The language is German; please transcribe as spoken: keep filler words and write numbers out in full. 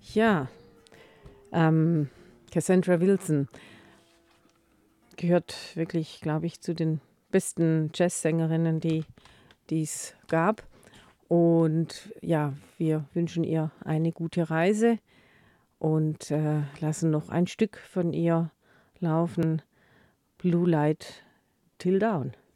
Ja, ähm, Cassandra Wilson gehört wirklich, glaube ich, zu den besten Jazzsängerinnen, die die es gab. Und ja, wir wünschen ihr eine gute Reise und äh, lassen noch ein Stück von ihr laufen. Blue Light Till Dawn.